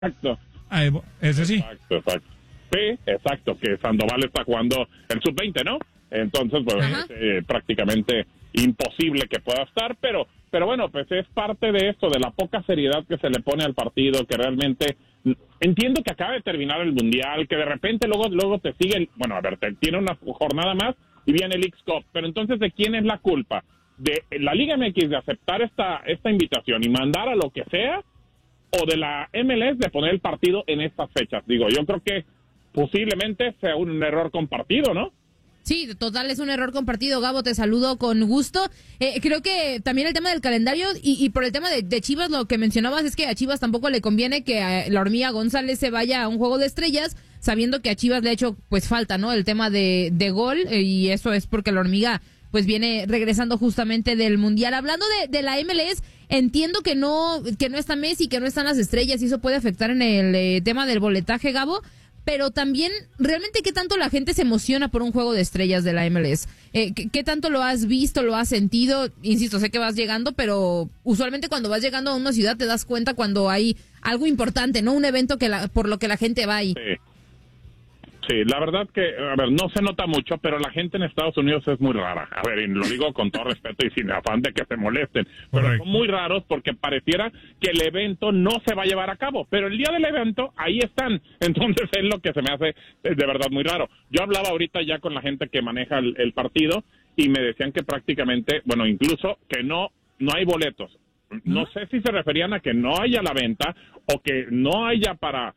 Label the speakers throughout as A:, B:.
A: Exacto.
B: Ese sí.
A: Exacto. Sí, exacto, que Sandoval está jugando el sub-20, ¿no? Entonces, pues, prácticamente imposible que pueda estar, pero bueno, pues es parte de esto, de la poca seriedad que se le pone al partido, que realmente entiendo que acaba de terminar el Mundial, que de repente luego te siguen, bueno, a ver, tiene una jornada más y viene el X-Cup, pero entonces, ¿de quién es la culpa? ¿De la Liga MX de aceptar esta invitación y mandar a lo que sea, o de la MLS de poner el partido en estas fechas? Digo, yo creo que posiblemente sea un error compartido, ¿no?
C: Sí, total, es un error compartido. Gabo, te saludo con gusto. Creo que también el tema del calendario y por el tema de Chivas, lo que mencionabas es que a Chivas tampoco le conviene que a la Hormiga González se vaya a un juego de estrellas, sabiendo que a Chivas le ha hecho pues falta, ¿no? El tema de gol, y eso es porque la Hormiga pues viene regresando justamente del Mundial. Hablando de la MLS, entiendo que no está Messi, que no están las estrellas, y eso puede afectar en el tema del boletaje, Gabo. Pero también, realmente, ¿qué tanto la gente se emociona por un juego de estrellas de la MLS? ¿Qué tanto lo has visto, lo has sentido? Insisto, sé que vas llegando, pero usualmente cuando vas llegando a una ciudad te das cuenta cuando hay algo importante, ¿no? Un evento por lo que la gente va ahí.
A: Sí, la verdad que, a ver, no se nota mucho, pero la gente en Estados Unidos es muy rara. A ver, y lo digo con todo respeto y sin afán de que se molesten, pero
B: Correcto.
A: son muy raros porque pareciera que el evento no se va a llevar a cabo, pero el día del evento, ahí están. Entonces es lo que se me hace de verdad muy raro. Yo hablaba ahorita ya con la gente que maneja el partido y me decían que prácticamente, bueno, incluso que no hay boletos. No sé si se referían a que no haya la venta o que no haya para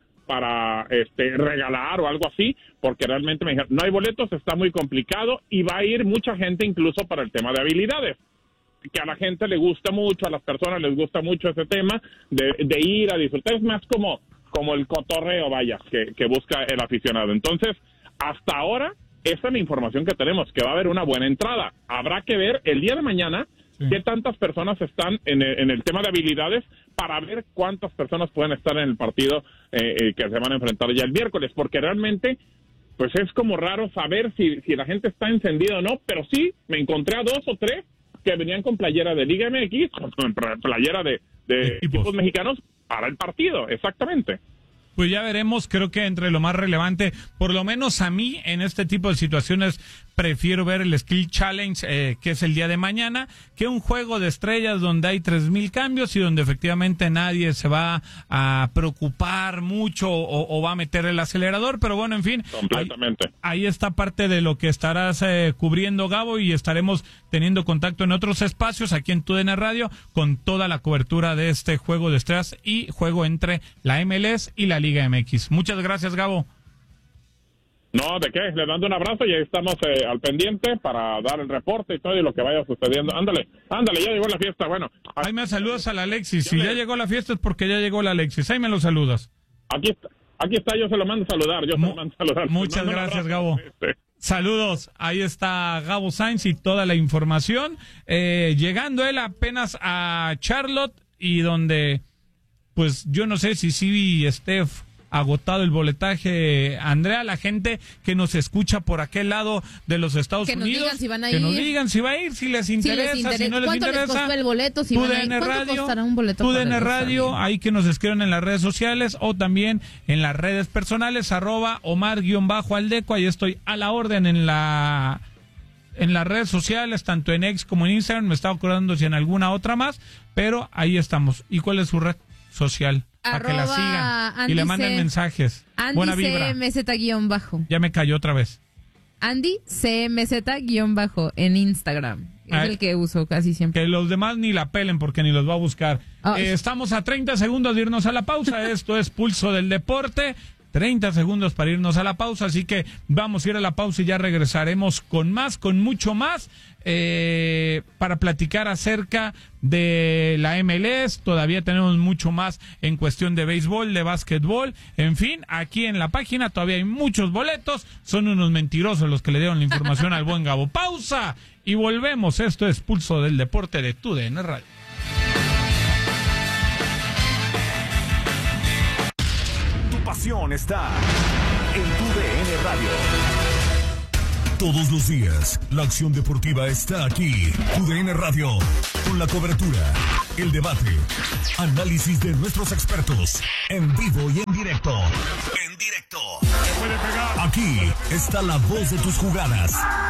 A: regalar o algo así, porque realmente me dijeron, no hay boletos, está muy complicado y va a ir mucha gente incluso para el tema de habilidades, que a la gente le gusta mucho, a las personas les gusta mucho ese tema de ir a disfrutar, es más como el cotorreo, vaya, que busca el aficionado. Entonces, hasta ahora, esa es la información que tenemos, que va a haber una buena entrada. Habrá que ver el día de mañana qué tantas personas están en el tema de habilidades para ver cuántas personas pueden estar en el partido que se van a enfrentar ya el miércoles, porque realmente pues es como raro saber si la gente está encendida o no, pero sí me encontré a 2 o 3 que venían con playera de Liga MX, con playera de equipos mexicanos para el partido, exactamente.
B: Pues ya veremos, creo que entre lo más relevante, por lo menos a mí, en este tipo de situaciones, prefiero ver el Skill Challenge, que es el día de mañana, que un juego de estrellas donde hay 3,000 cambios y donde efectivamente nadie se va a preocupar mucho o va a meter el acelerador, pero bueno, en fin.
A: Completamente.
B: Ahí está parte de lo que estarás cubriendo, Gabo, y estaremos teniendo contacto en otros espacios aquí en TUDN Radio con toda la cobertura de este juego de estrellas y juego entre la MLS y la Liga MX. Muchas gracias, Gabo.
A: No, ¿de qué? Le mando un abrazo y ahí estamos al pendiente para dar el reporte y todo y lo que vaya sucediendo. Ándale, ya llegó la fiesta. Bueno.
B: Ahí me saludas a la Alexis. Si ya llegó la fiesta es porque ya llegó la Alexis. Ahí me lo saludas.
A: Aquí está, yo se lo mando a saludar.
B: Muchas gracias, Gabo. Saludos, ahí está Gabo Sainz y toda la información. Llegando él apenas a Charlotte y donde, pues yo no sé si Civi y Steph agotado el boletaje. Andrea, la gente que nos escucha por aquel lado de los Estados Unidos,
C: nos digan si van a
B: que
C: ir.
B: nos digan si va a ir, si les interesa, si no les
C: ¿Cuánto
B: interesa.
C: les costó el boleto? Si van a ir? ¿Cuánto costará un boleto?
B: TUDN Radio, ahí que nos escriban en las redes sociales o también en las redes personales, @Omar_Aldeco, ahí estoy a la orden en las redes sociales, tanto en X como en Instagram. Me estaba acordando si en alguna otra más, pero ahí estamos. ¿Y cuál es su red social? Para que la sigan
C: Andy
B: y le manden mensajes.
C: Andy
B: Buena vibra.
C: CMZ_.
B: Ya me cayó otra vez.
C: Andy CMZ_ en Instagram. Es el que uso casi siempre.
B: Que los demás ni la pelen porque ni los va a buscar. Estamos a 30 segundos de irnos a la pausa. Esto es Pulso del Deporte. 30 segundos para irnos a la pausa, así que vamos a ir a la pausa y ya regresaremos con mucho más, para platicar acerca de la MLS. Todavía tenemos mucho más en cuestión de béisbol, de básquetbol, en fin, aquí en la página todavía hay muchos boletos. Son unos mentirosos los que le dieron la información al buen Gabo. Pausa y volvemos. Esto es Pulso del Deporte de TUDN Radio.
D: Pasión está en TUDN Radio. Todos los días, la acción deportiva está aquí. TUDN Radio, con la cobertura el debate, análisis de nuestros expertos, en vivo y en directo. En directo. Aquí está la voz de tus jugadas.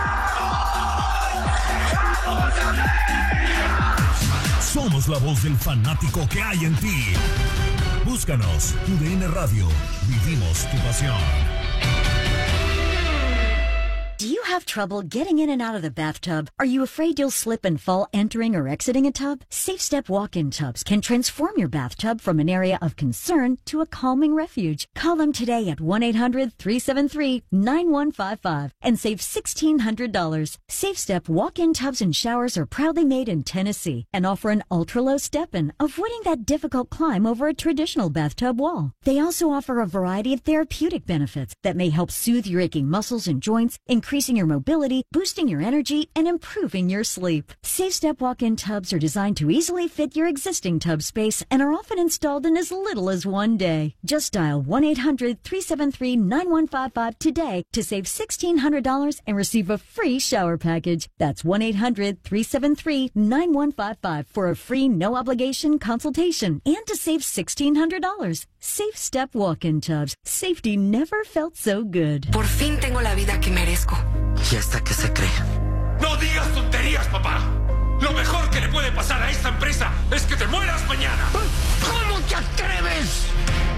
D: Somos la voz del fanático que hay en ti. Búscanos, TUDN Radio. Vivimos tu pasión.
E: Do you have trouble getting in and out of the bathtub? Are you afraid you'll slip and fall entering or exiting a tub? Safe Step walk-in tubs can transform your bathtub from an area of concern to a calming refuge. Call them today at 1-800-373-9155 and save $1,600. Safe Step walk-in tubs and showers are proudly made in Tennessee and offer an ultra-low step-in, avoiding that difficult climb over a traditional bathtub wall. They also offer a variety of therapeutic benefits that may help soothe your aching muscles and joints, increasing your mobility, boosting your energy, and improving your sleep. Safe Step walk-in tubs are designed to easily fit your existing tub space and are often installed in as little as one day. Just dial 1-800-373-9155 today to save $1,600 and receive a free shower package. That's 1-800-373-9155 for a free no-obligation consultation and to save $1,600. Safe Step walk-in tubs. Safety never felt so good.
F: Por fin tengo la vida que merezco.
G: ¿Y hasta qué se cree?
H: ¡No digas tonterías, papá! Lo mejor que le puede pasar a esta empresa es que te mueras mañana.
G: ¿Cómo te atreves?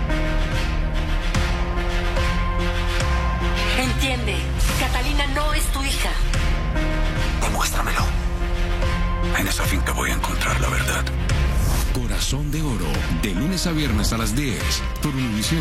F: Entiende, Catalina no es tu hija.
G: Demuéstramelo. En esa finca voy a encontrar la verdad.
I: Corazón de Oro, de lunes a viernes a las 10, por Univisión.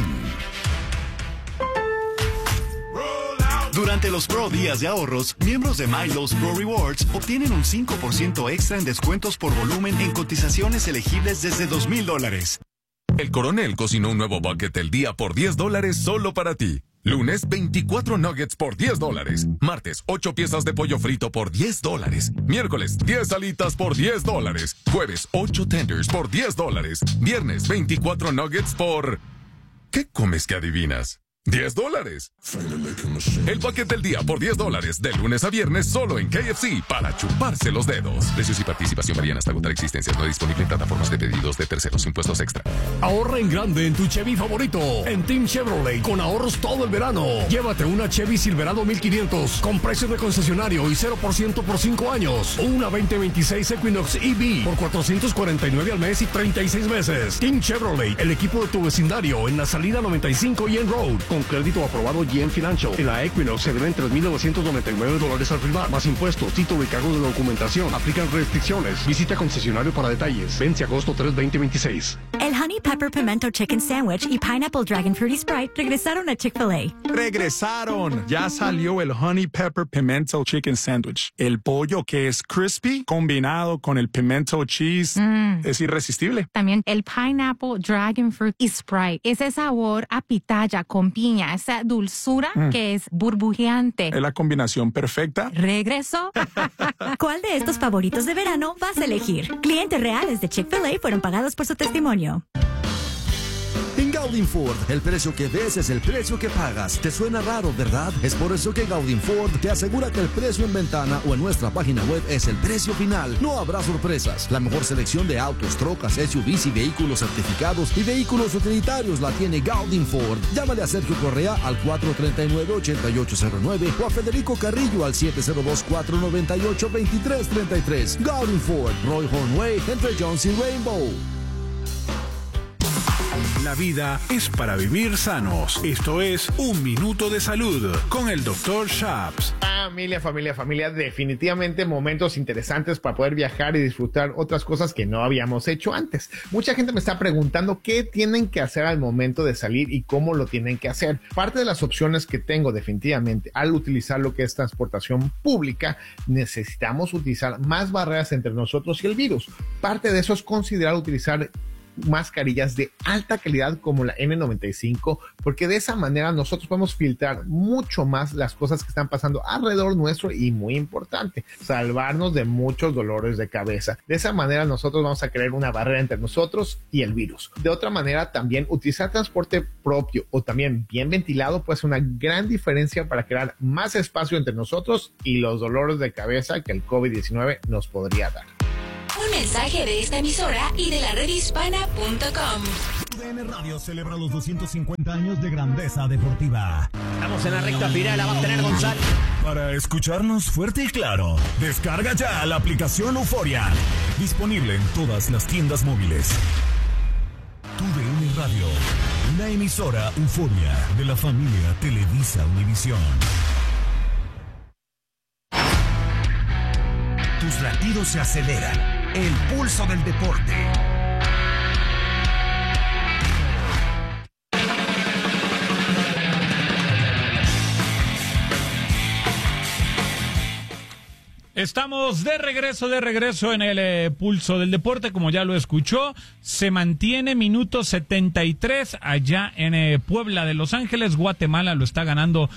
J: Durante los Pro Días de Ahorros, miembros de Milo's Pro Rewards obtienen un 5% extra en descuentos por volumen en cotizaciones elegibles desde $2,000.
K: El Coronel cocinó un nuevo bucket del día por $10 solo para ti. Lunes, 24 nuggets por $10. Martes, 8 piezas de pollo frito por $10. Miércoles, 10 alitas por $10. Jueves, 8 tenders por $10. Viernes, 24 nuggets por... ¿Qué comes que adivinas? $10. El paquete del día por $10, de lunes a viernes, solo en KFC, para chuparse los dedos. Precios y participación varían hasta agotar existencias. No disponible en plataformas de pedidos de terceros, impuestos extra.
L: Ahorra en grande en tu Chevy favorito. En Team Chevrolet, con ahorros todo el verano. Llévate una Chevy Silverado 1500 con precio de concesionario y 0% por 5 años. O una 2026 Equinox EV por $449 al mes y 36 meses. Team Chevrolet, el equipo de tu vecindario, en la salida 95 y en Road. Con crédito aprobado GM Financial. En la Equinox se deben $3,999 al firmar, más impuestos, título y cargos de documentación. Aplican restricciones. Visita concesionario para detalles. Vence agosto 3, 2026.
M: El Honey Pepper Pimento Chicken Sandwich y Pineapple Dragon Fruity Sprite regresaron a Chick-fil-A.
N: ¡Regresaron! Ya salió el Honey Pepper Pimento Chicken Sandwich. El pollo que es crispy combinado con el pimento cheese es irresistible.
O: También el Pineapple Dragon Fruity Sprite. Ese sabor a pitaya con piña, esa dulzura que es burbujeante.
N: Es la combinación perfecta.
M: ¿Regreso? ¿Cuál de estos favoritos de verano vas a elegir? Clientes reales de Chick-fil-A fueron pagados por su testimonio.
P: En Gaudin Ford, el precio que ves es el precio que pagas. ¿Te suena raro, verdad? Es por eso que Gaudin Ford te asegura que el precio en ventana o en nuestra página web es el precio final. No habrá sorpresas. La mejor selección de autos, trocas, SUVs y vehículos certificados y vehículos utilitarios la tiene Gaudin Ford. Llámale a Sergio Correa al 439-8809 o a Federico Carrillo al 702-498-2333. Gaudin Ford, Roy Hornway, entre Jones y Rainbow.
Q: La vida es para vivir sanos. Esto es Un Minuto de Salud con el Dr. Shaps.
R: Familia, definitivamente momentos interesantes para poder viajar y disfrutar otras cosas que no habíamos hecho antes. Mucha gente me está preguntando qué tienen que hacer al momento de salir y cómo lo tienen que hacer. Parte de las opciones que tengo definitivamente al utilizar lo que es transportación pública, necesitamos utilizar más barreras entre nosotros y el virus. Parte de eso es considerar utilizar mascarillas de alta calidad como la N95, porque de esa manera nosotros podemos filtrar mucho más las cosas que están pasando alrededor nuestro y, muy importante, salvarnos de muchos dolores de cabeza. De esa manera nosotros vamos a crear una barrera entre nosotros y el virus. De otra manera, también utilizar transporte propio o también bien ventilado puede ser una gran diferencia para crear más espacio entre nosotros y los dolores de cabeza que el COVID-19 nos podría dar.
S: Un
F: mensaje de esta emisora y de la redhispana.com.
D: TUDN Radio celebra los 250 años de grandeza deportiva.
S: Estamos en la recta final, la va a tener Gonzalo.
D: Para escucharnos fuerte y claro, descarga ya la aplicación Euforia. Disponible en todas las tiendas móviles. TUDN Radio, una emisora Euforia de la familia Televisa Univisión. Tus latidos se aceleran. El pulso del deporte.
B: Estamos de regreso en el pulso del deporte, como ya lo escuchó. Se mantiene minuto 73 allá en Puebla de Los Ángeles. Guatemala lo está ganando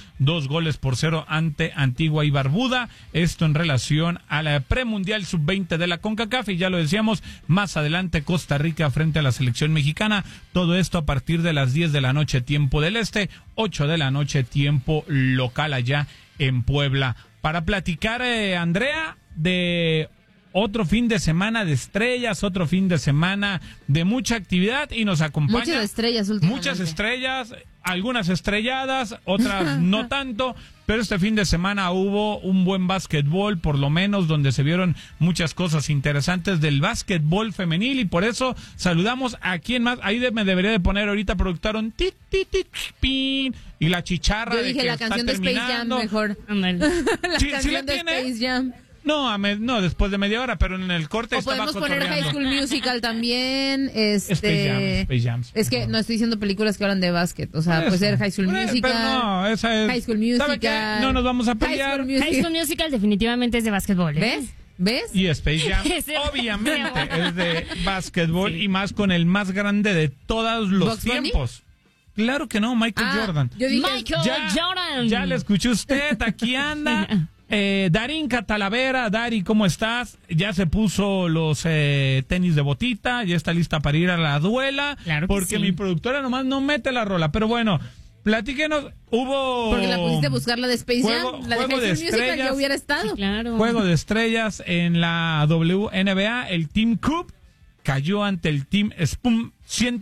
B: 2-0 ante Antigua y Barbuda. Esto en relación a la premundial sub-20 de la CONCACAF. Y ya lo decíamos, más adelante Costa Rica frente a la selección mexicana. Todo esto a partir de las 10 de la noche, tiempo del este, 8 de la noche, tiempo local allá en Puebla. Para platicar, Andrea, de otro fin de semana de estrellas, otro fin de semana de mucha actividad, y nos acompaña.
C: Muchas estrellas últimamente.
B: Muchas estrellas, algunas estrelladas, otras no tanto, pero este fin de semana hubo un buen básquetbol, por lo menos, donde se vieron muchas cosas interesantes del básquetbol femenil, y por eso saludamos a quien más. Ahí me debería de poner ahorita, productor, un tit, tit, tit, pin, y la chicharra.
C: Yo dije
B: de que
C: la canción de Space Jam mejor.
B: La
C: canción de Space Jam.
B: No, después de media hora, pero en el corte
C: o
B: estaba
C: podemos poner High School Musical también.
B: Space Jam.
C: Es que no estoy diciendo películas que hablan de básquet. O sea, puede ser High School Musical.
B: Pero no, esa es.
C: High School Musical.
B: ¿Sabe qué? No nos vamos a pelear.
T: High School Musical definitivamente es de básquetbol, ¿eh?
C: ¿Ves?
B: Y Space Jam, obviamente, es de básquetbol, sí. Y más con el más grande de todos los tiempos. Claro que no, Michael Jordan.
C: Yo dije,
T: Jordan.
B: Ya le escuché usted, aquí anda. Darín Catalavera, Dari, ¿cómo estás? Ya se puso los tenis de botita, ya está lista para ir a la duela,
T: claro,
B: porque
T: sí.
B: Mi productora nomás no mete la rola, pero bueno, platíquenos, hubo...
C: Porque la pusiste a buscar la de Space Jam, la de High School Musical ya hubiera estado.
T: Sí, claro.
B: Juego de estrellas en la WNBA, el Team Cup cayó ante el Team Spum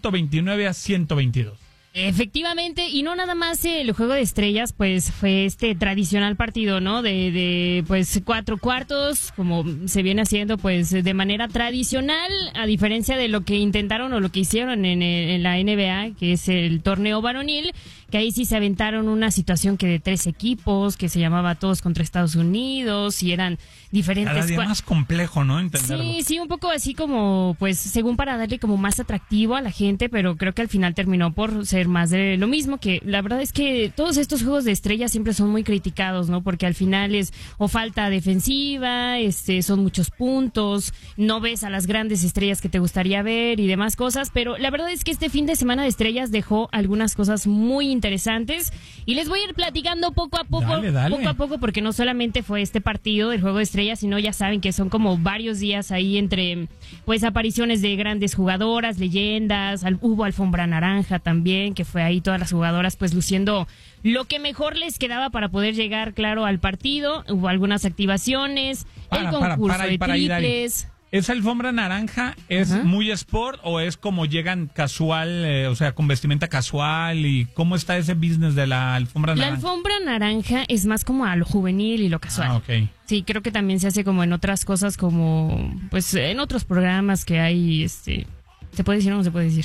B: 129-122.
T: Efectivamente, y no nada más el juego de estrellas, pues fue este tradicional partido, ¿no? De pues 4 cuartos, como se viene haciendo pues de manera tradicional, a diferencia de lo que intentaron o lo que hicieron en la NBA, que es el torneo varonil, que ahí sí se aventaron una situación que de 3 equipos, que se llamaba Todos contra Estados Unidos, y eran diferentes...
B: Cada día más complejo, ¿no? Entenderlo.
T: Sí, un poco así como, pues, según para darle como más atractivo a la gente, pero creo que al final terminó por ser más de lo mismo, que la verdad es que todos estos juegos de estrellas siempre son muy criticados, ¿no? Porque al final es o falta defensiva, son muchos puntos, no ves a las grandes estrellas que te gustaría ver y demás cosas, pero la verdad es que este fin de semana de estrellas dejó algunas cosas muy interesantes y les voy a ir platicando poco a poco,
B: Dale.
T: poco a poco, porque no solamente fue este partido del juego de estrellas, sino ya saben que son como varios días ahí entre pues apariciones de grandes jugadoras, leyendas, hubo alfombra naranja también, que fue ahí todas las jugadoras pues luciendo lo que mejor les quedaba para poder llegar, claro, al partido. Hubo algunas activaciones, el concurso de triples.
B: ¿Esa alfombra naranja es muy sport o es como llegan casual, o sea, con vestimenta casual? ¿Y cómo está ese business de la alfombra naranja?
T: La alfombra naranja es más como a lo juvenil y lo casual.
B: Okay.
T: Sí, creo que también se hace como en otras cosas, como pues en otros programas que hay, ¿se puede decir o no se puede decir?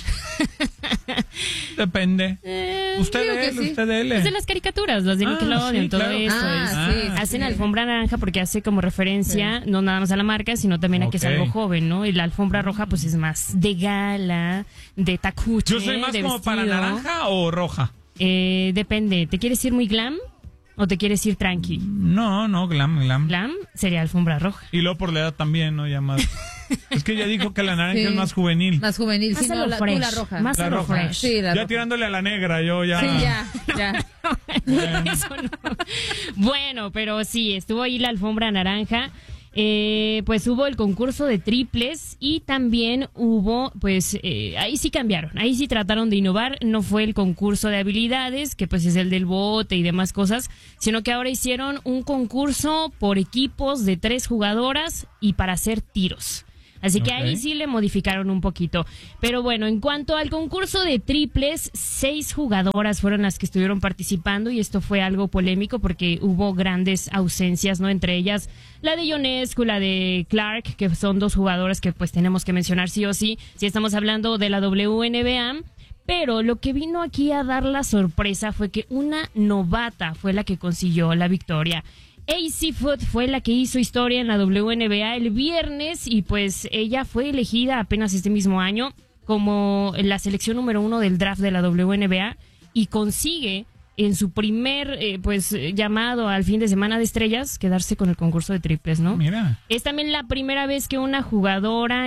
B: Depende. Usted dele.
T: Es de las caricaturas, las de Nickelodeon, todo
B: claro.
T: eso. Hacen alfombra naranja porque hace como referencia, no nada más a la marca, sino también a que es algo joven, ¿no? Y la alfombra roja pues es más de gala, de tacuche.
B: Yo soy más como
T: vestido.
B: para naranja o roja.
T: Depende. ¿Te quieres ir muy glam o te quieres ir tranqui?
B: No, glam.
T: Glam sería alfombra roja.
B: Y luego por la edad también, ¿no? Ya más... Es que ya dijo que la naranja es más juvenil.
C: Más juvenil,
T: más
C: sí, no, la roja.
T: Más
B: la roja.
T: Fresh.
C: Sí, la
B: ya
C: roja.
B: tirándole a la negra, yo ya.
C: Sí, ya.
T: Eso no. Bueno, pero sí, estuvo ahí la alfombra naranja. Pues hubo el concurso de triples y también hubo, pues, ahí sí cambiaron, ahí sí trataron de innovar, no fue el concurso de habilidades, que pues es el del bote y demás cosas, sino que ahora hicieron un concurso por equipos de 3 jugadoras y para hacer tiros. Así que ahí sí le modificaron un poquito. Pero bueno, en cuanto al concurso de triples, 6 jugadoras fueron las que estuvieron participando y esto fue algo polémico porque hubo grandes ausencias, ¿no? Entre ellas la de Ionescu, la de Clark, que son 2 jugadoras que pues tenemos que mencionar sí o sí, si estamos hablando de la WNBA. Pero lo que vino aquí a dar la sorpresa fue que una novata fue la que consiguió la victoria. AC Foot fue la que hizo historia en la WNBA el viernes y pues ella fue elegida apenas este mismo año como la selección número 1 del draft de la WNBA y consigue en su primer llamado al fin de semana de estrellas quedarse con el concurso de triples, ¿no?
B: Mira.
T: Es también la primera vez que una jugadora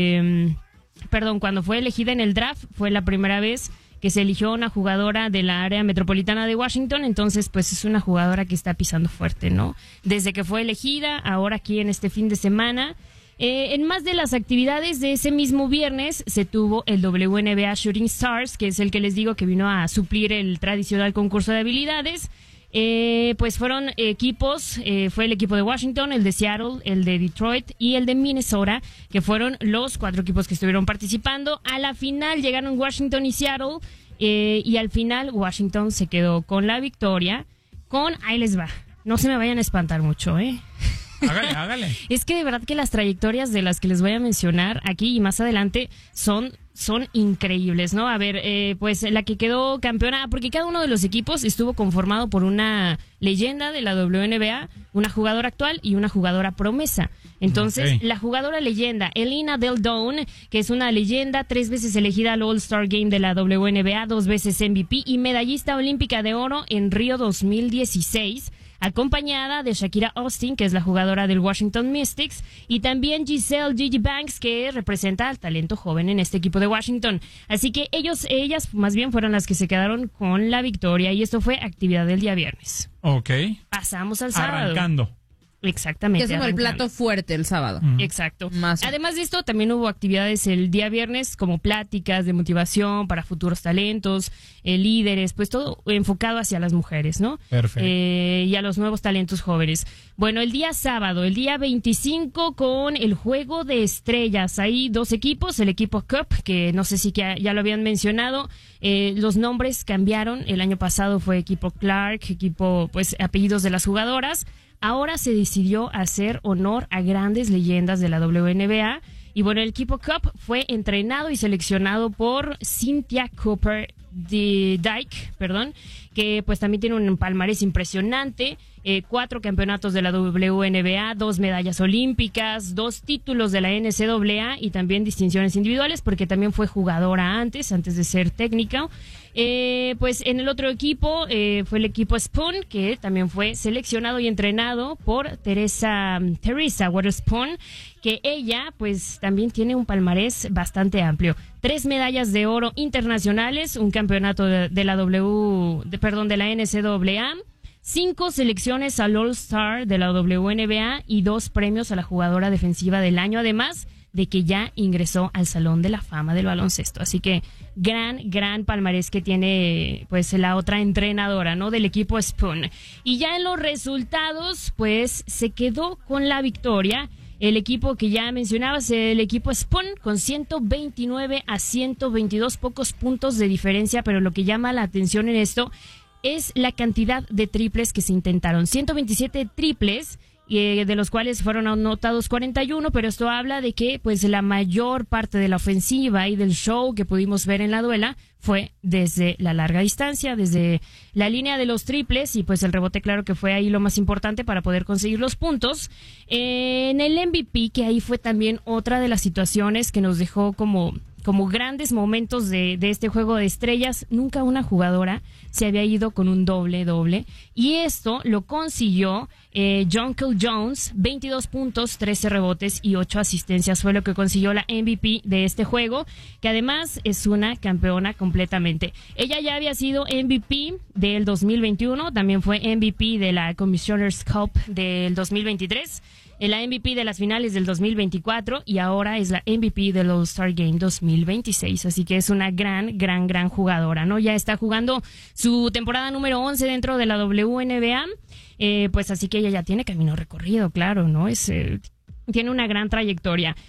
T: cuando fue elegida en el draft, fue la primera vez que se eligió una jugadora de la área metropolitana de Washington, entonces pues es una jugadora que está pisando fuerte, ¿no? Desde que fue elegida, ahora aquí en este fin de semana. En más de las actividades de ese mismo viernes, se tuvo el WNBA Shooting Stars, que es el que les digo que vino a suplir el tradicional concurso de habilidades. Pues fueron equipos, fue el equipo de Washington, el de Seattle, el de Detroit y el de Minnesota, que fueron los 4 equipos que estuvieron participando. A la final llegaron Washington y Seattle, y al final Washington se quedó con la victoria, ahí les va, no se me vayan a espantar mucho,
B: Hágale.
T: Es que de verdad que las trayectorias de las que les voy a mencionar aquí y más adelante son increíbles, ¿no? A ver, pues la que quedó campeona, porque cada uno de los equipos estuvo conformado por una leyenda de la WNBA, una jugadora actual y una jugadora promesa. Entonces, la jugadora leyenda, Elena Del Don, que es una leyenda, 3 veces elegida al All-Star Game de la WNBA, 2 veces MVP y medallista olímpica de oro en Río 2016, acompañada de Shakira Austin, que es la jugadora del Washington Mystics, y también Giselle Gigi Banks, que representa al talento joven en este equipo de Washington. Así que ellas más bien fueron las que se quedaron con la victoria, y esto fue actividad del día viernes.
B: Ok.
T: Pasamos al sábado.
B: Arrancando.
T: Exactamente.
C: Que es como el plato fuerte el sábado.
T: Exacto. Además de esto, también hubo actividades el día viernes, como pláticas de motivación para futuros talentos, líderes, pues todo enfocado hacia las mujeres, ¿no?
B: Perfecto.
T: Y a los nuevos talentos jóvenes. Bueno, el día sábado, el día 25, con el juego de estrellas. Hay 2 equipos, el equipo Cup, que no sé si ya lo habían mencionado. Los nombres cambiaron. El año pasado fue equipo Clark, equipo, pues, apellidos de las jugadoras. Ahora se decidió hacer honor a grandes leyendas de la WNBA. Y bueno, el equipo Cup fue entrenado y seleccionado por Cynthia Cooper Dyke, que pues también tiene un palmarés impresionante. 4 campeonatos de la WNBA, 2 medallas olímpicas, 2 títulos de la NCAA y también distinciones individuales, porque también fue jugadora antes de ser técnica. Pues en el otro equipo fue el equipo Spoon, que también fue seleccionado y entrenado por Teresa Waterspoon, que ella pues también tiene un palmarés bastante amplio. 3 medallas de oro internacionales, un campeonato de la NCAA, 5 selecciones al All-Star de la WNBA y 2 premios a la jugadora defensiva del año, además de que ya ingresó al Salón de la Fama del baloncesto. Así que gran palmarés que tiene pues la otra entrenadora, ¿no? Del equipo Spoon. Y ya en los resultados, pues se quedó con la victoria el equipo que ya mencionabas, el equipo Spoon, con 129 a 122, pocos puntos de diferencia, pero lo que llama la atención en esto es la cantidad de triples que se intentaron. 127 triples, de los cuales fueron anotados 41, pero esto habla de que pues la mayor parte de la ofensiva y del show que pudimos ver en la duela fue desde la larga distancia, desde la línea de los triples, y pues el rebote, claro que fue ahí lo más importante para poder conseguir los puntos. En el MVP, que ahí fue también otra de las situaciones que nos dejó como grandes momentos de este juego de estrellas, nunca una jugadora se había ido con un doble-doble, y esto lo consiguió Jonquel Jones, 22 puntos, 13 rebotes y 8 asistencias, fue lo que consiguió la MVP de este juego, que además es una campeona completamente. Ella ya había sido MVP del 2021, también fue MVP de la Commissioner's Cup del 2023, la MVP de las finales del 2024 y ahora es la MVP del All-Star Game 2026. Así que es una gran jugadora, ¿no? Ya está jugando su temporada número 11 dentro de la WNBA. Pues así que ella ya tiene camino recorrido, claro, ¿no? Tiene una gran trayectoria.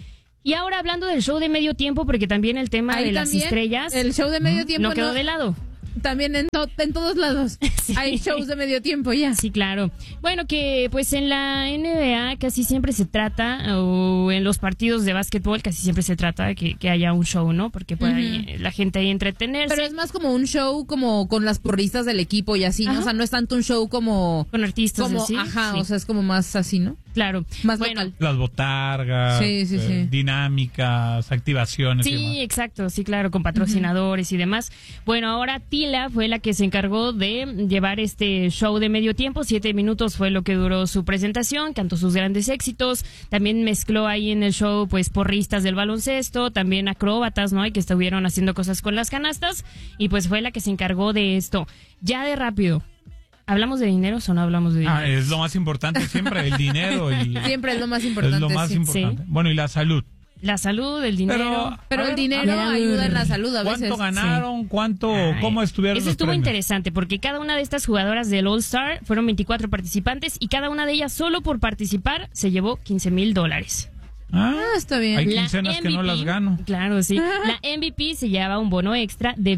T: Y ahora hablando del show de medio tiempo, porque también el tema de las estrellas,
C: el show de medio tiempo
T: no quedó de lado.
C: También en todos lados sí. Hay shows de medio tiempo ya.
T: Sí, claro. Bueno, que pues en la NBA casi siempre se trata, o en los partidos de básquetbol casi siempre se trata que haya un show, ¿no? Porque puede la gente ahí entretenerse.
C: Pero es más como un show como con las porristas del equipo y así, ¿no? O sea, no es tanto un show como...
T: Con artistas
C: como,
T: así.
C: Ajá,
T: sí.
C: O sea, es como más así, ¿no?
T: Claro.
C: Más
T: bueno,
C: local.
B: Las botargas, dinámicas, activaciones.
T: Sí,
B: y demás.
T: Exacto, sí, claro, con patrocinadores y demás. Bueno, ahora Tila fue la que se encargó de llevar este show de medio tiempo. 7 minutos fue lo que duró su presentación, cantó sus grandes éxitos. También mezcló ahí en el show, pues, porristas del baloncesto, también acróbatas, ¿no? Y que estuvieron haciendo cosas con las canastas. Y pues fue la que se encargó de esto. Ya de rápido. ¿Hablamos de dinero o no hablamos de dinero?
B: Es lo más importante siempre, el dinero.
C: Siempre es lo más importante.
B: Es lo más importante. Bueno, y la salud.
T: La salud, el dinero.
C: Pero el dinero ayuda en la salud a veces.
B: ¿Cuánto ganaron? ¿Cómo estuvieron
T: Eso
B: los
T: estuvo
B: premios?
T: interesante porque cada una de estas jugadoras del All-Star fueron 24 participantes y cada una de ellas solo por participar se llevó $15,000.
C: Está bien.
B: Hay quincenas que no las gano.
T: Claro, sí. La MVP se lleva un bono extra de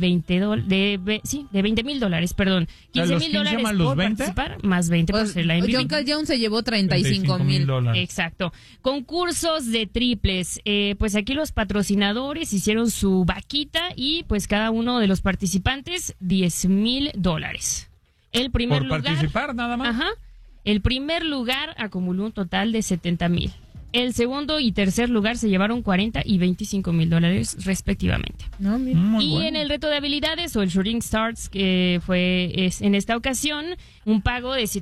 T: $20,000, perdón. $15,000
B: más
T: por
B: los 20?
T: participar, más 20 por ser la MVP.
C: John Jones se llevó $35,000.
T: Exacto. Concursos de triples. Pues aquí los patrocinadores hicieron su vaquita y pues cada uno de los participantes $10,000. El primer
B: por
T: lugar.
B: Participar nada más.
T: Ajá. El primer lugar acumuló un total de $70,000. El segundo y tercer lugar se llevaron $40,000 y $25,000 respectivamente. En el reto de habilidades o el Shooting Stars, que es en esta ocasión un pago de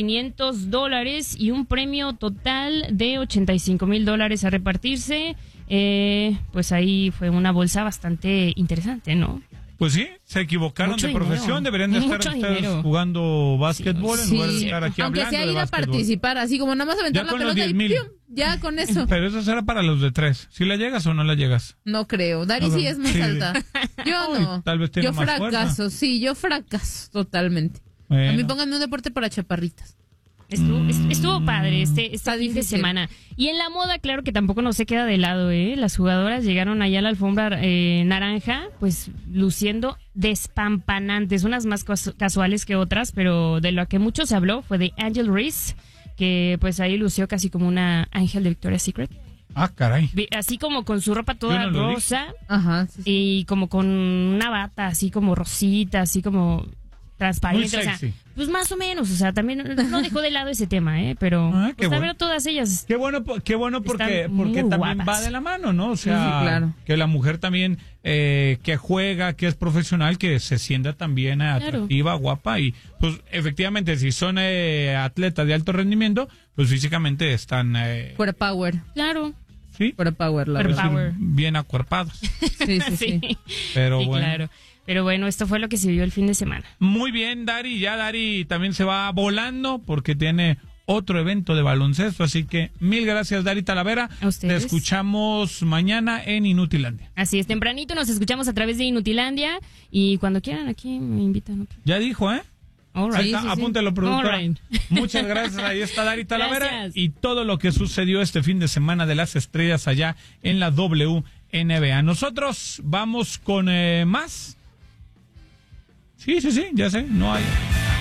T: $7,500 y un premio total de $85,000 a repartirse. Pues ahí fue una bolsa bastante interesante, ¿no?
B: Pues sí, se equivocaron
T: Mucho
B: de profesión,
T: dinero.
B: deberían de estar
T: Mucho
B: ustedes
T: dinero.
B: jugando básquetbol en lugar de estar aquí
C: Aunque
B: hablando
C: sea
B: de
C: ir a
B: básquetbol.
C: participar, así como nada más aventar
B: Ya
C: la
B: con los
C: pelota y
B: 10,000.
C: ¡pium! Ya con eso.
B: Pero eso será para los de 3. ¿Si la llegas o no la llegas?
C: No creo. Dari sí es más alta. Yo no.
B: Tal vez tiene
C: yo
B: más
C: fracaso,
B: fuerza.
C: sí, yo fracaso totalmente.
B: Bueno.
C: A mí pónganme un deporte para chaparritas.
T: Estuvo padre este fin de
C: difícil.
T: semana. Y en la moda, claro que tampoco no se queda de lado, ¿eh? Las jugadoras llegaron allá a la alfombra naranja, pues luciendo despampanantes, unas más casuales que otras, pero de lo que mucho se habló fue de Angel Reese, que pues ahí lució casi como una ángel de Victoria's Secret.
B: Ah, caray.
T: Así como con su ropa toda
B: Yo no lo
T: rosa.
C: Ajá. Sí.
T: Y como con una bata así como rosita, así como transparente,
B: Muy
T: o sea,
B: sexy.
T: pues más o menos, o sea, también no dejó de lado ese tema, pero
B: qué
T: pues,
B: bueno.
T: ver todas ellas.
B: Qué bueno porque
T: muy
B: también
T: guapas.
B: va de la mano, ¿no? O sea,
C: Sí, claro.
B: que la mujer también que juega, que es profesional, que se sienta también atractiva, guapa y pues efectivamente si son atletas de alto rendimiento, pues físicamente están
C: Fuera power.
T: Claro.
B: Sí.
C: Fuera power, la
T: Fuera
C: verdad.
T: power.
B: Bien acuerpados.
C: Sí.
B: Pero
T: Sí,
B: bueno.
T: claro. Pero bueno, esto fue lo que se vio el fin de semana.
B: Muy bien, Dari. Ya Dari también se va volando porque tiene otro evento de baloncesto. Así que mil gracias, Dari Talavera.
T: A ustedes.
B: Te escuchamos mañana en Inutilandia.
T: Así es, tempranito nos escuchamos a través de Inutilandia y cuando quieran aquí me invitan.
B: Ya dijo, ¿eh?
T: All
B: Ahí
T: right.
B: está, apúntelo, productora.
T: All right.
B: Muchas gracias. Ahí está Dari Talavera.
T: Gracias.
B: Y todo lo que sucedió este fin de semana de las estrellas allá en la WNBA. Nosotros vamos con más. Sí, ya sé, no hay.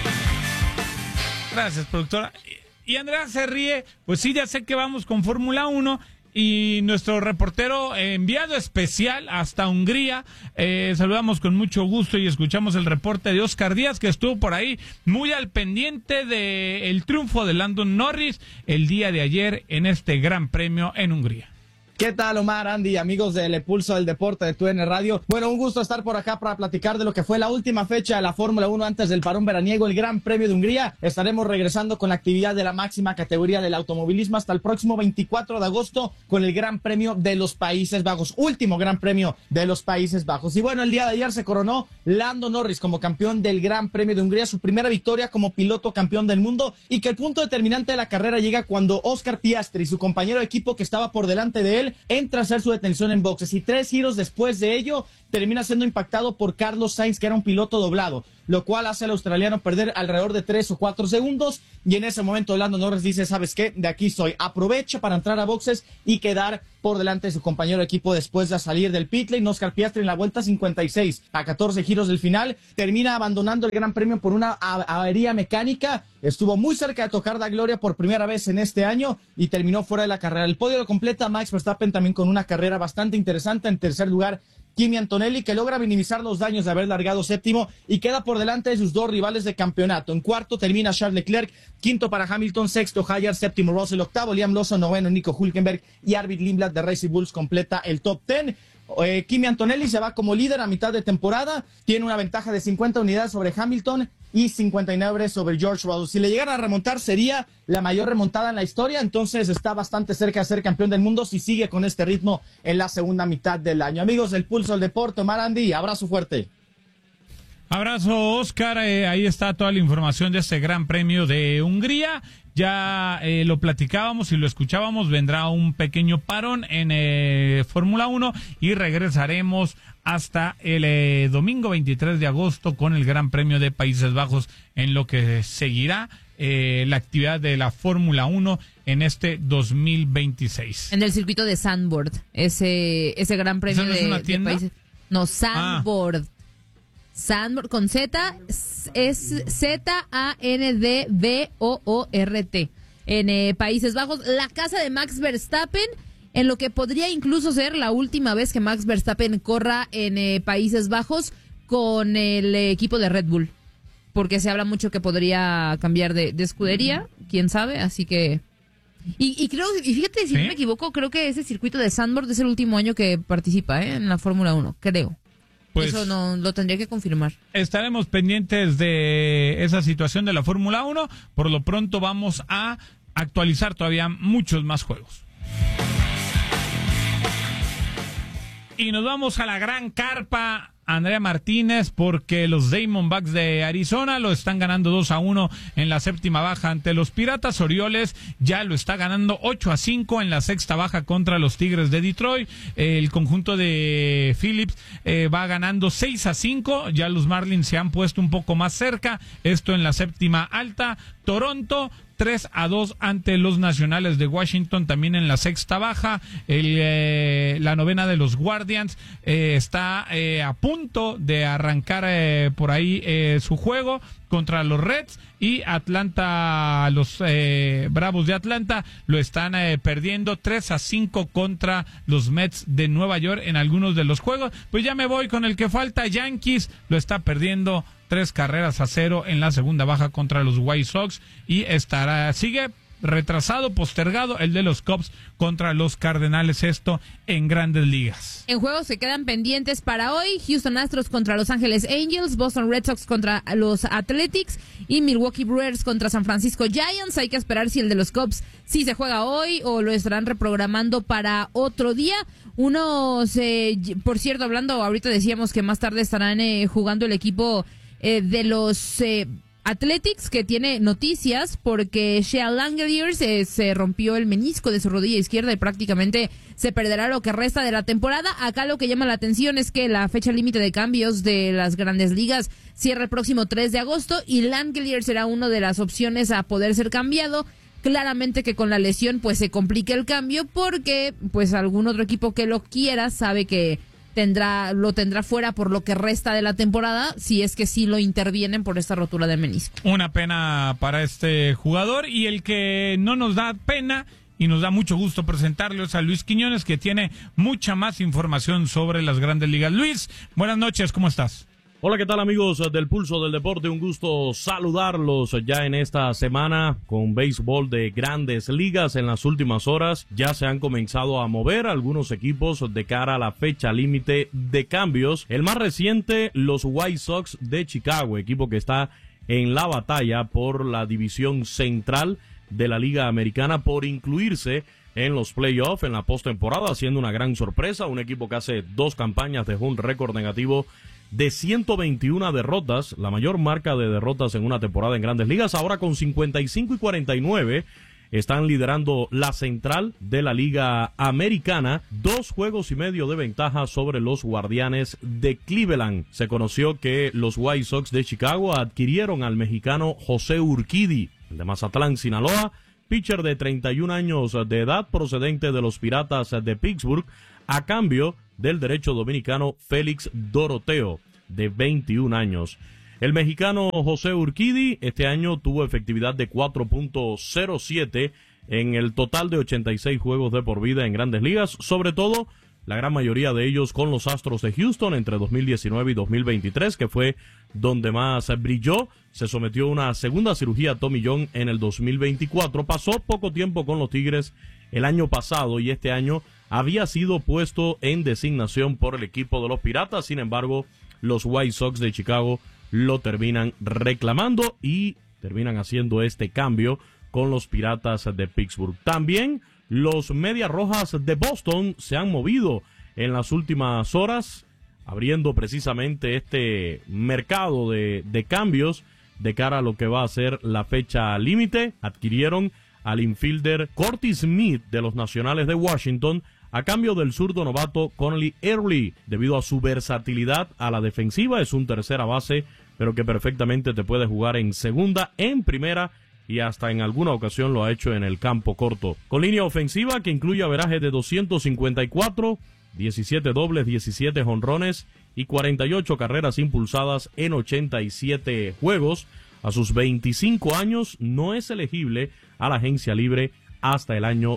B: Gracias, productora. Y Andrea se ríe, pues sí, ya sé que vamos con Fórmula 1 y nuestro reportero enviado especial hasta Hungría. Saludamos con mucho gusto y escuchamos el reporte de Oscar Díaz, que estuvo por ahí muy al pendiente del triunfo de Lando Norris el día de ayer en este Gran Premio en Hungría.
U: ¿Qué tal, Omar, Andy, amigos del Pulso del Deporte de TUDN Radio? Bueno, un gusto estar por acá para platicar de lo que fue la última fecha de la Fórmula 1 antes del parón veraniego, el Gran Premio de Hungría. Estaremos regresando con la actividad de la máxima categoría del automovilismo hasta el próximo 24 de agosto con el Gran Premio de los Países Bajos, último Gran Premio de los Países Bajos. Y bueno, el día de ayer se coronó Lando Norris como campeón del Gran Premio de Hungría, su primera victoria como piloto campeón del mundo, y que el punto determinante de la carrera llega cuando Oscar Piastri, su compañero de equipo que estaba por delante de él, entra a hacer su detención en boxes y 3 giros después de ello termina siendo impactado por Carlos Sainz, que era un piloto doblado. lo cual hace al australiano perder alrededor de 3 o 4 segundos, y en ese momento Lando Norris dice, ¿sabes qué? De aquí soy. Aprovecha para entrar a boxes y quedar por delante de su compañero de equipo después de salir del pit lane. Oscar Piastri en la vuelta 56 a 14 giros del final termina abandonando el Gran Premio por una avería mecánica. Estuvo muy cerca de tocar la gloria por primera vez en este año y terminó fuera de la carrera. El podio lo completa Max Verstappen también con una carrera bastante interesante. En tercer lugar, Kimi Antonelli, que logra minimizar los daños de haber largado séptimo y queda por delante de sus dos rivales de campeonato. En cuarto termina Charles Leclerc, quinto para Hamilton, sexto Hayar, séptimo Russell, octavo Liam Lawson, noveno Nico Hülkenberg y Arvid Lindblad de Racing Bulls completa el top 10. Kimi Antonelli se va como líder a mitad de temporada, tiene una ventaja de 50 unidades sobre Hamilton y 59 sobre George Russell. Si le llegara a remontar sería la mayor remontada en la historia, entonces está bastante cerca de ser campeón del mundo si sigue con este ritmo en la segunda mitad del año. Amigos del Pulso del Deporte, Omar Andy, abrazo fuerte.
B: Abrazo, Oscar. Ahí está toda la información de este Gran Premio de Hungría. Ya lo platicábamos y lo escuchábamos. Vendrá un pequeño parón en Fórmula 1 y regresaremos hasta el domingo 23 de agosto con el Gran Premio de Países Bajos, en lo que seguirá la actividad de la Fórmula 1 en este 2026.
C: En el circuito de Zandvoort, ese Gran Premio
B: ¿Eso no es una tienda?
C: de Países. No, Zandvoort. Zandvoort con Z, es Zandvoort en Países Bajos, la casa de Max Verstappen, en lo que podría incluso ser la última vez que Max Verstappen corra en Países Bajos con el equipo de Red Bull, porque se habla mucho que podría cambiar de escudería, quién sabe, así que... Y creo, y fíjate, si no me equivoco, creo que ese circuito de Zandvoort es el último año que participa en la Fórmula 1, creo. Pues eso no lo tendría que confirmar.
B: Estaremos pendientes de esa situación de la Fórmula 1. Por lo pronto vamos a actualizar todavía muchos más juegos. Y nos vamos a la gran carpa, Andrea Martínez, porque los Diamondbacks de Arizona lo están ganando 2-1 en la séptima baja ante los Piratas. Orioles ya lo está ganando 8-5 en la sexta baja contra los Tigres de Detroit. El conjunto de Phillips va ganando 6-5. Ya los Marlins se han puesto un poco más cerca. Esto en la séptima alta. Toronto 3-2 ante los Nacionales de Washington, también en la sexta baja. La novena de los Guardians está a punto de arrancar por ahí su juego contra los Reds, y Atlanta, los Bravos de Atlanta lo están perdiendo 3-5 contra los Mets de Nueva York en algunos de los juegos. Pues ya me voy con el que falta. Yankees lo está perdiendo 3-0 en la segunda baja contra los White Sox, y sigue retrasado, postergado el de los Cubs contra los Cardenales, esto en Grandes Ligas.
C: En juegos que quedan pendientes para hoy: Houston Astros contra Los Ángeles Angels, Boston Red Sox contra los Athletics y Milwaukee Brewers contra San Francisco Giants. Hay que esperar si el de los Cubs sí se juega hoy o lo estarán reprogramando para otro día. Por cierto, hablando, ahorita decíamos que más tarde estarán jugando el equipo de los Athletics, que tiene noticias porque Shea Langeliers se rompió el menisco de su rodilla izquierda y prácticamente se perderá lo que resta de la temporada. Acá lo que llama la atención es que la fecha límite de cambios de las Grandes Ligas cierra el próximo 3 de agosto y Langeliers será una de las opciones a poder ser cambiado. Claramente que con la lesión pues se complica el cambio, porque pues algún otro equipo que lo quiera sabe que lo tendrá fuera por lo que resta de la temporada, si es que sí lo intervienen por esta rotura del menisco.
B: Una pena para este jugador, y el que no nos da pena y nos da mucho gusto presentarle es a Luis Quiñones, que tiene mucha más información sobre las Grandes Ligas. Luis, buenas noches, ¿cómo estás?
A: Hola, ¿qué tal, amigos del Pulso del Deporte? Un gusto saludarlos ya en esta semana con béisbol de Grandes Ligas. En las últimas horas ya se han comenzado a mover algunos equipos de cara a la fecha límite de cambios. El más reciente, los White Sox de Chicago, equipo que está en la batalla por la división central de la Liga Americana, por incluirse en los playoffs, en la postemporada, haciendo una gran sorpresa. Un equipo que hace 2 campañas dejó un récord negativo de 121 derrotas, la mayor marca de derrotas en una temporada en Grandes Ligas. Ahora con 55-49 están liderando la central de la Liga Americana, 2 juegos y medio de ventaja sobre los Guardianes de Cleveland. Se conoció que los White Sox de Chicago adquirieron al mexicano José Urquidy, el de Mazatlán, Sinaloa, pitcher de 31 años de edad procedente de los Piratas de Pittsburgh, a cambio del derecho dominicano Félix Doroteo, de 21 años. El mexicano José Urquidy este año tuvo efectividad de 4.07 en el total de 86 juegos de por vida en Grandes Ligas, sobre todo la gran mayoría de ellos con los Astros de Houston entre 2019 y 2023, que fue donde más brilló. Se sometió a una segunda cirugía Tommy John en el 2024, pasó poco tiempo con los Tigres el año pasado y este año había sido puesto en designación por el equipo de los Piratas. Sin embargo, los White Sox de Chicago lo terminan reclamando y terminan haciendo este cambio con los Piratas de Pittsburgh. También los Medias Rojas de Boston se han movido en las últimas horas, abriendo precisamente este mercado de cambios de cara a lo que va a ser la fecha límite. Adquirieron al infielder Curtis Smith de los Nacionales de Washington a cambio del zurdo novato Connelly Early, debido a su versatilidad a la defensiva. Es un tercera base, pero que perfectamente te puede jugar en segunda, en primera y hasta en alguna ocasión lo ha hecho en el campo corto. Con línea ofensiva que incluye averaje de 254, 17 dobles, 17 jonrones y 48 carreras impulsadas en 87 juegos. A sus 25 años no es elegible a la agencia libre hasta el año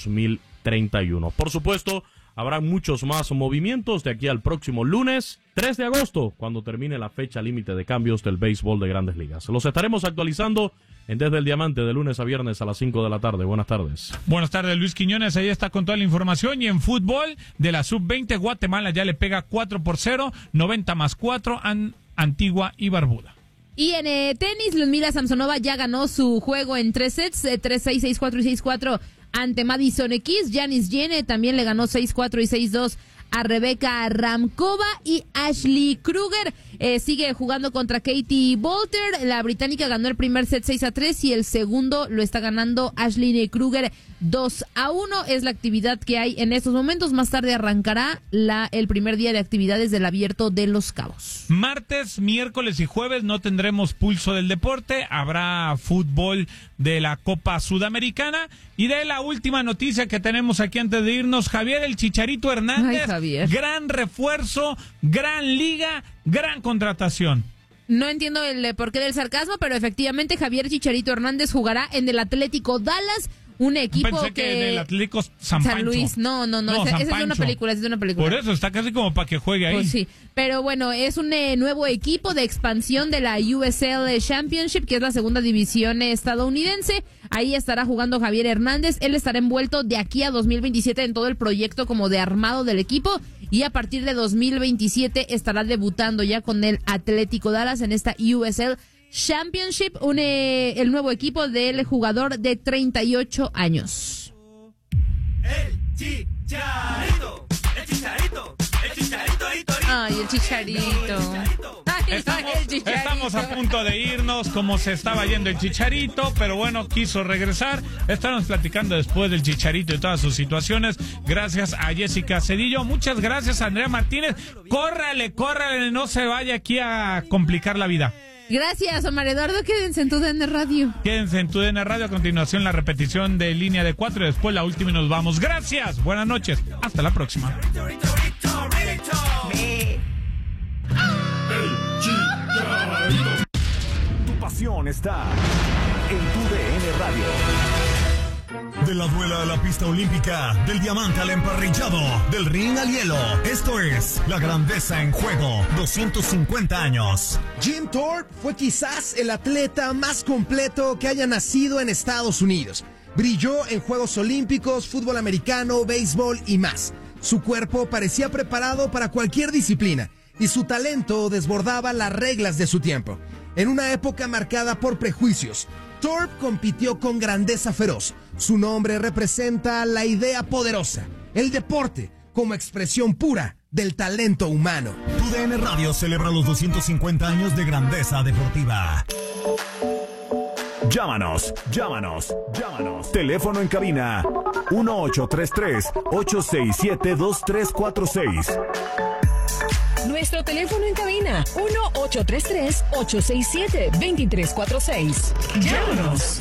A: 2031. Por supuesto, habrá muchos más movimientos de aquí al próximo lunes, 3 de agosto, cuando termine la fecha límite de cambios del béisbol de Grandes Ligas. Los estaremos actualizando en Desde el Diamante de lunes a viernes a las 5 de la tarde. Buenas tardes.
B: Buenas tardes, Luis Quiñones. Ahí está con toda la información. Y en fútbol de la Sub-20, Guatemala ya le pega 4-0, 90+4 a Antigua y Barbuda.
C: Y en tenis, Ludmila Samsonova ya ganó su juego en 3 sets, 3-6, 6-4 y 6-4 ante Madison Keys. Janis Jene también le ganó 6-4 y 6-2 a Rebeca Ramkova. Y Ashley Kruger sigue jugando contra Katie Boulter. La británica ganó el primer set 6-3 y el segundo lo está ganando Ashley Kruger 2-1. Es la actividad que hay en estos momentos. Más tarde arrancará el primer día de actividades del Abierto de Los Cabos.
B: Martes, miércoles y jueves no tendremos pulso del deporte. Habrá fútbol de la Copa Sudamericana. Y de la última noticia que tenemos aquí antes de irnos, Javier el Chicharito Hernández.
C: Ay, Javier.
B: Gran refuerzo, gran liga, gran contratación.
C: No entiendo el porqué del sarcasmo, pero efectivamente Javier Chicharito Hernández jugará en el Atlético Dallas, un equipo
B: Pensé que en el Atlético San Pancho.
C: Luis. No, esa es de una película,
B: Por eso está casi como para que juegue ahí.
C: Pues sí, pero bueno, es un nuevo equipo de expansión de la USL Championship, que es la segunda división estadounidense. Ahí estará jugando Javier Hernández. Él estará envuelto de aquí a 2027 en todo el proyecto como de armado del equipo. Y a partir de 2027 estará debutando ya con el Atlético Dallas en esta USL Championship, el nuevo equipo del jugador de 38 años.
E: El Chicharito, el Chicharito, el Chicharito.
C: Ay, el Chicharito.
B: Estamos a punto de irnos, como se estaba yendo el Chicharito, pero bueno, quiso regresar. Estaremos platicando después del Chicharito y todas sus situaciones. Gracias a Jessica Cedillo. Muchas gracias a Andrea Martínez. Córrale, no se vaya aquí a complicar la vida.
C: Gracias, Omar Eduardo. Quédense en tu DN Radio.
B: Quédense en tu DN Radio. A continuación, la repetición de Línea de 4 y después la última y nos vamos. Gracias. Buenas noches. Hasta la próxima.
D: Tu pasión está en tu DN Radio. De la duela a la pista olímpica, del diamante al emparrillado, del ring al hielo. Esto es La Grandeza en Juego, 250 años.
V: Jim Thorpe fue quizás el atleta más completo que haya nacido en Estados Unidos. Brilló en Juegos Olímpicos, fútbol americano, béisbol y más. Su cuerpo parecía preparado para cualquier disciplina y su talento desbordaba las reglas de su tiempo. En una época marcada por prejuicios, Thorpe compitió con grandeza feroz. Su nombre representa la idea poderosa, el deporte como expresión pura del talento humano.
D: Tu DN Radio celebra los 250 años de grandeza deportiva. Llámanos. Teléfono en cabina 1833-867-2346.
G: Nuestro teléfono en cabina 1833-867-2346. Llámanos.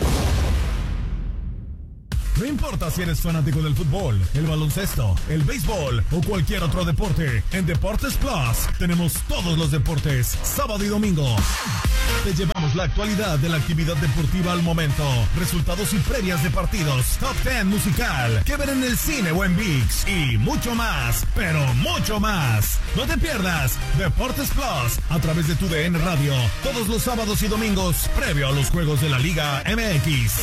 D: No importa si eres fanático del fútbol, el baloncesto, el béisbol o cualquier otro deporte, en Deportes Plus tenemos todos los deportes, sábado y domingo. Te llevamos la actualidad de la actividad deportiva al momento, resultados y previas de partidos, top 10 musical, que ver en el cine o en ViX y mucho más, pero mucho más. No te pierdas Deportes Plus a través de tu DN Radio, todos los sábados y domingos, previo a los juegos de la Liga MX.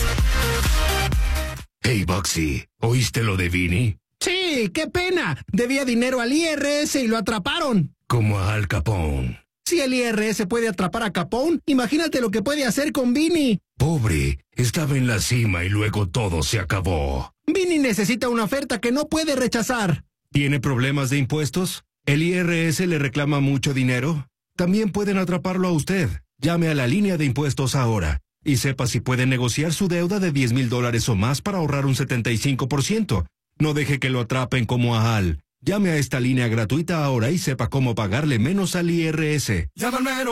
L: Hey, Boxy, ¿oíste lo de Vini?
H: Sí, qué pena. Debía dinero al IRS y lo atraparon.
L: Como a Al Capone.
H: Si el IRS puede atrapar a Capone, imagínate lo que puede hacer con Vini.
L: Pobre, estaba en la cima y luego todo se acabó.
H: Vini necesita una oferta que no puede rechazar.
L: ¿Tiene problemas de impuestos? ¿El IRS le reclama mucho dinero? También pueden atraparlo a usted. Llame a la línea de impuestos ahora. Y sepa si puede negociar su deuda de $10,000 o más para ahorrar un 75%. No deje que lo atrapen como a Al. Llame a esta línea gratuita ahora y sepa cómo pagarle menos al IRS.
E: Llama al mero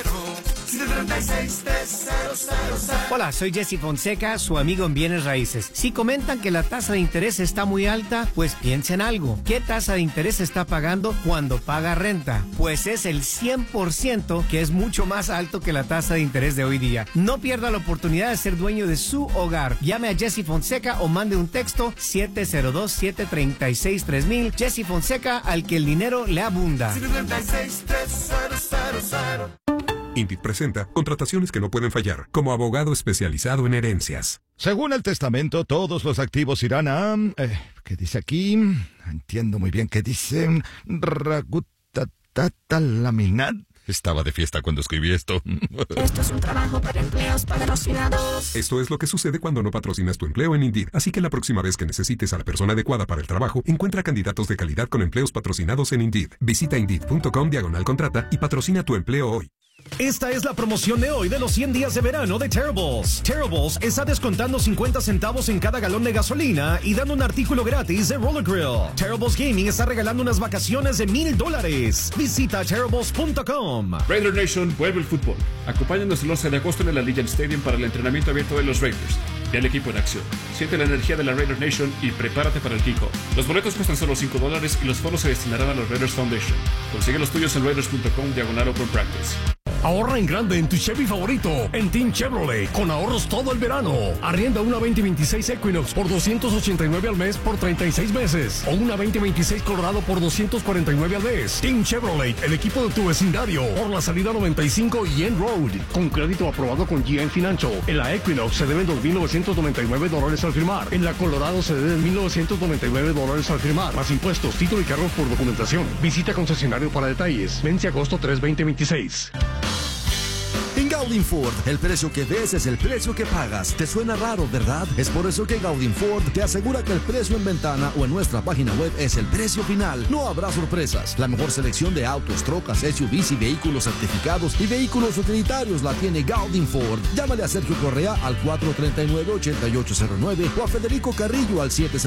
E: 736-3000.
S: Hola, soy Jesse Fonseca, su amigo en Bienes Raíces. Si comentan que la tasa de interés está muy alta, pues piensen algo. ¿Qué tasa de interés está pagando cuando paga renta? Pues es el 100%, que es mucho más alto que la tasa de interés de hoy día. No pierda la oportunidad de ser dueño de su hogar. Llame a Jesse Fonseca o mande un texto 702-736-3000. Jesse Fonseca, al que el dinero le abunda.
E: 736-3000.
K: INDIT presenta contrataciones que no pueden fallar, como abogado especializado en herencias.
W: Según el testamento, todos los activos irán a... ¿qué dice aquí? Entiendo muy bien qué dice. Laminar. Estaba de fiesta cuando escribí esto.
G: Esto es un trabajo para empleos patrocinados.
K: Esto es lo que sucede cuando no patrocinas tu empleo en Indeed. Así que la próxima vez que necesites a la persona adecuada para el trabajo, encuentra candidatos de calidad con empleos patrocinados en Indeed. Visita Indeed.com/contrata y patrocina tu empleo hoy.
X: Esta es la promoción de hoy de los 100 días de verano de Terribles. Terribles está descontando 50 centavos en cada galón de gasolina y dando un artículo gratis de Roller Grill. Terribles Gaming está regalando unas vacaciones de $1,000. Visita Terribles.com.
Y: Raider Nation vuelve el fútbol. Acompáñanos el 11 de agosto en el Allegiant Stadium para el entrenamiento abierto de los Raiders. Ve al equipo en acción. Siente la energía de la Raider Nation y prepárate para el kickoff. Los boletos cuestan solo $5 y los fondos se destinarán a los Raiders Foundation. Consigue los tuyos en raiders.com/open practice.
L: Ahorra en grande en tu Chevy favorito, en Team Chevrolet, con ahorros todo el verano. Arrienda una 2026 Equinox por $289 al mes por 36 meses. O una 2026 Colorado por $249 al mes. Team Chevrolet, el equipo de tu vecindario, por la salida 95 y End Road. Con crédito aprobado con GM Financial. En la Equinox se deben $2,999 al firmar. En la Colorado se deben $1,999 al firmar. Más impuestos, título y cargos por documentación. Visita concesionario para detalles. Vence agosto 3, 2026.
P: En Gaudin Ford, el precio que ves es el precio que pagas. ¿Te suena raro, verdad? Es por eso que Gaudin Ford te asegura que el precio en ventana o en nuestra página web es el precio final. No habrá sorpresas. La mejor selección de autos, trocas, SUVs y vehículos certificados y vehículos utilitarios la tiene Gaudin Ford. Llámale a Sergio Correa al 439-8809 o a Federico Carrillo al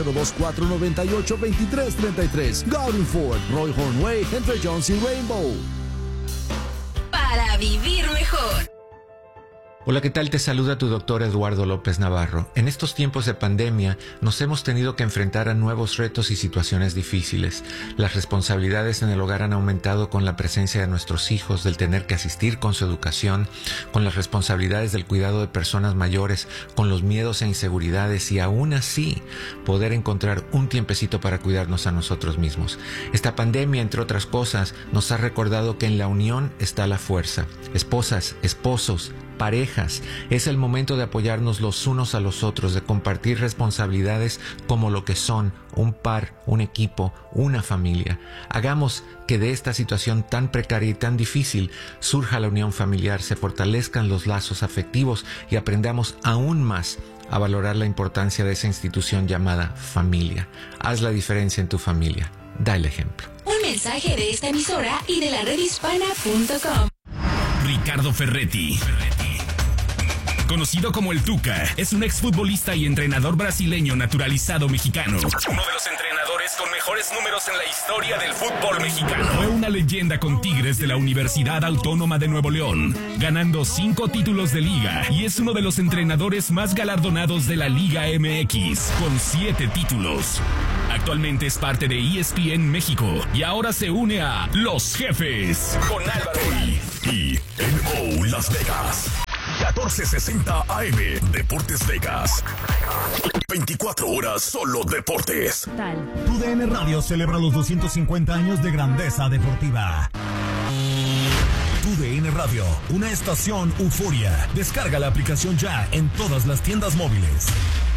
P: 702-498-2333. Gaudin Ford, Roy Hornway, entre Jones y Rainbow.
F: Para vivir mejor.
Z: Hola, ¿qué tal? Te saluda tu doctor Eduardo López Navarro. En estos tiempos de pandemia nos hemos tenido que enfrentar a nuevos retos y situaciones difíciles. Las responsabilidades en el hogar han aumentado con la presencia de nuestros hijos, del tener que asistir con su educación, con las responsabilidades del cuidado de personas mayores, con los miedos e inseguridades y aún así poder encontrar un tiempecito para cuidarnos a nosotros mismos. Esta pandemia, entre otras cosas, nos ha recordado que en la unión está la fuerza. Esposas, esposos, parejas, es el momento de apoyarnos los unos a los otros, de compartir responsabilidades como lo que son, un par, un equipo, una familia. Hagamos que de esta situación tan precaria y tan difícil surja la unión familiar, se fortalezcan los lazos afectivos y aprendamos aún más a valorar la importancia de esa institución llamada familia. Haz la diferencia en tu familia. Da el ejemplo.
F: Un mensaje de esta emisora y de la redhispana.com.
D: Ricardo Ferretti.
I: conocido como el Tuca, es un exfutbolista y entrenador brasileño naturalizado mexicano. Uno de los entrenadores con mejores números en la historia del fútbol mexicano. Fue una leyenda con Tigres de la Universidad Autónoma de Nuevo León, ganando 5 títulos de liga, y es uno de los entrenadores más galardonados de la Liga MX, con 7 títulos. Actualmente es parte de ESPN México y ahora se une a Los Jefes con Álvaro
D: KNO Las Vegas. 1460 AM Deportes Vegas. 24 horas solo deportes. Tu DN Radio celebra los 250 años de grandeza deportiva. Tu DN Radio, una estación euforia. Descarga la aplicación ya en todas las tiendas móviles.